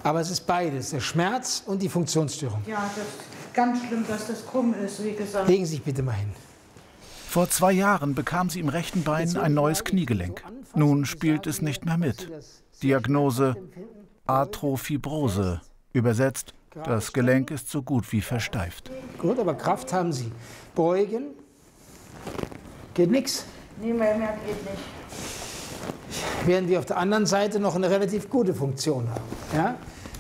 Aber es ist beides, der Schmerz und die Funktionsstörung. Ja, das ist ganz schlimm, dass das krumm ist, wie gesagt. Legen Sie sich bitte mal hin. Vor 2 Jahren bekam sie im rechten Bein ein neues Kniegelenk. Nun spielt es nicht mehr mit. Diagnose Arthrofibrose. Übersetzt, das Gelenk ist so gut wie versteift. Gut, aber Kraft haben Sie. Beugen. Geht nichts. Nee, mehr geht nicht. Während wir auf der anderen Seite noch eine relativ gute Funktion haben. Ja?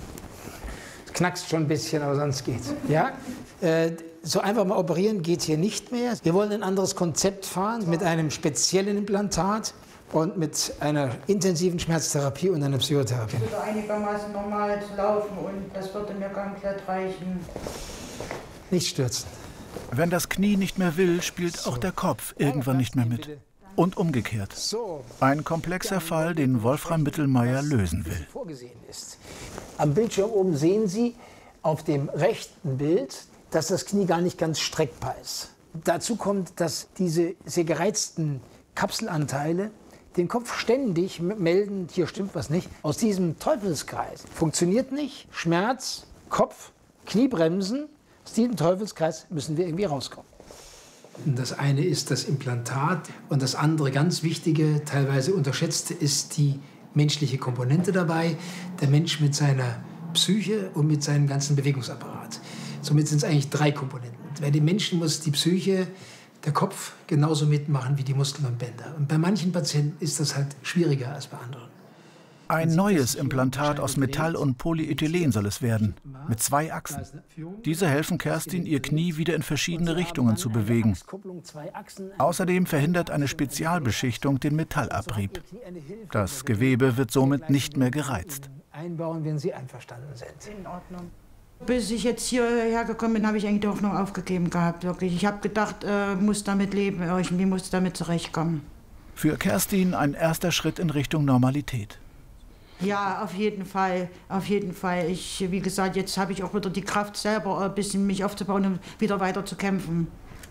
Es knackst schon ein bisschen, aber sonst geht's. Ja? So einfach mal operieren geht hier nicht mehr. Wir wollen ein anderes Konzept fahren mit einem speziellen Implantat und mit einer intensiven Schmerztherapie und einer Psychotherapie. Ich würde einigermaßen normal laufen und das würde mir komplett reichen. Nicht stürzen. Wenn das Knie nicht mehr will, spielt auch der Kopf irgendwann nicht mehr mit. Und umgekehrt. Ein komplexer Fall, den Wolfram Mittelmeier lösen will. Am Bildschirm oben sehen Sie auf dem rechten Bild, dass das Knie gar nicht ganz streckbar ist. Dazu kommt, dass diese sehr gereizten Kapselanteile den Kopf ständig melden, hier stimmt was nicht, aus diesem Teufelskreis. Funktioniert nicht, Schmerz, Kopf, Kniebremsen, aus diesem Teufelskreis müssen wir irgendwie rauskommen. Das eine ist das Implantat und das andere, ganz wichtige, teilweise unterschätzte, ist die menschliche Komponente dabei. Der Mensch mit seiner Psyche und mit seinem ganzen Bewegungsapparat. Somit sind es eigentlich 3 Komponenten. Bei den Menschen muss die Psyche, der Kopf genauso mitmachen wie die Muskeln und Bänder. Und bei manchen Patienten ist das halt schwieriger als bei anderen. Ein neues Implantat aus Metall und Polyethylen soll es werden, mit 2 Achsen. Diese helfen Kerstin, ihr Knie wieder in verschiedene Richtungen zu bewegen. Außerdem verhindert eine Spezialbeschichtung den Metallabrieb. Das Gewebe wird somit nicht mehr gereizt. Einbauen, wenn Sie einverstanden sind. In Ordnung. Bis ich jetzt hierher gekommen bin, habe ich eigentlich die Hoffnung aufgegeben gehabt. Wirklich. Ich habe gedacht, muss damit leben, irgendwie muss damit zurechtkommen. Für Kerstin ein erster Schritt in Richtung Normalität. Ja, auf jeden Fall, auf jeden Fall. Wie gesagt, jetzt habe ich auch wieder die Kraft selber, ein bisschen mich aufzubauen und wieder weiter zu kämpfen.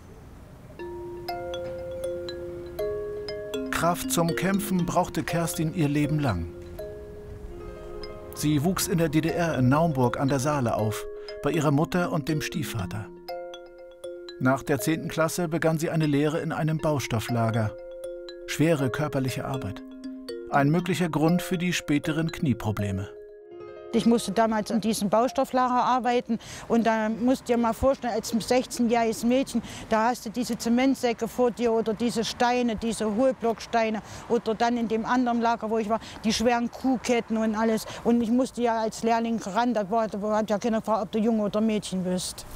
Kraft zum Kämpfen brauchte Kerstin ihr Leben lang. Sie wuchs in der DDR in Naumburg an der Saale auf, bei ihrer Mutter und dem Stiefvater. Nach der 10. Klasse begann sie eine Lehre in einem Baustofflager. Schwere körperliche Arbeit. Ein möglicher Grund für die späteren Knieprobleme. Ich musste damals in diesem Baustofflager arbeiten und da musst du dir mal vorstellen, als 16-jähriges Mädchen, da hast du diese Zementsäcke vor dir oder diese Steine, diese Hohlblocksteine oder dann in dem anderen Lager, wo ich war, die schweren Kuhketten und alles. Und ich musste ja als Lehrling ran, da hat ja keiner gefragt, ob du Junge oder Mädchen bist.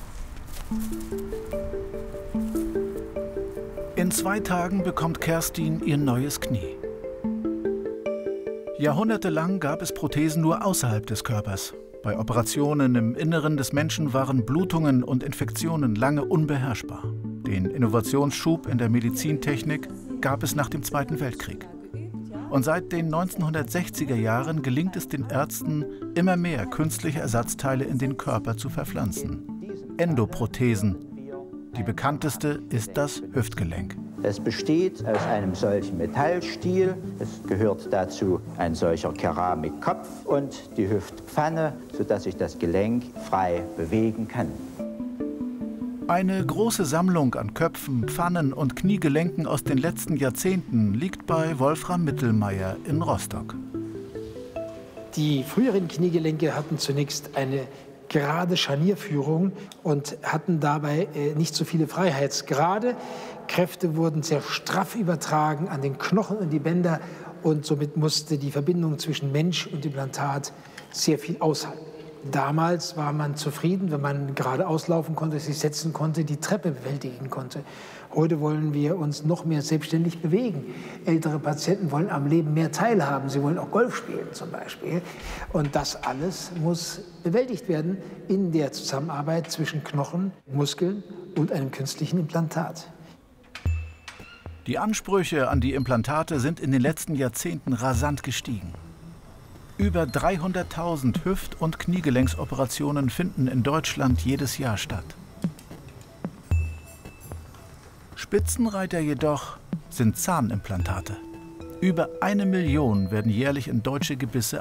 In 2 Tagen bekommt Kerstin ihr neues Knie. Jahrhundertelang gab es Prothesen nur außerhalb des Körpers. Bei Operationen im Inneren des Menschen waren Blutungen und Infektionen lange unbeherrschbar. Den Innovationsschub in der Medizintechnik gab es nach dem Zweiten Weltkrieg. Und seit den 1960er Jahren gelingt es den Ärzten, immer mehr künstliche Ersatzteile in den Körper zu verpflanzen. Endoprothesen. Die bekannteste ist das Hüftgelenk. Es besteht aus einem solchen Metallstiel. Es gehört dazu ein solcher Keramikkopf und die Hüftpfanne, sodass sich das Gelenk frei bewegen kann. Eine große Sammlung an Köpfen, Pfannen und Kniegelenken aus den letzten Jahrzehnten liegt bei Wolfram Mittelmeier in Rostock. Die früheren Kniegelenke hatten zunächst eine gerade Scharnierführung und hatten dabei nicht so viele Freiheitsgrade. Kräfte wurden sehr straff übertragen an den Knochen und die Bänder und somit musste die Verbindung zwischen Mensch und Implantat sehr viel aushalten. Damals war man zufrieden, wenn man geradeaus laufen konnte, sich setzen konnte, die Treppe bewältigen konnte. Heute wollen wir uns noch mehr selbstständig bewegen. Ältere Patienten wollen am Leben mehr teilhaben. Sie wollen auch Golf spielen zum Beispiel. Und das alles muss bewältigt werden in der Zusammenarbeit zwischen Knochen, Muskeln und einem künstlichen Implantat. Die Ansprüche an die Implantate sind in den letzten Jahrzehnten rasant gestiegen. Über 300.000 Hüft- und Kniegelenksoperationen finden in Deutschland jedes Jahr statt. Spitzenreiter jedoch sind Zahnimplantate. Über 1 Million werden jährlich in deutsche Gebisse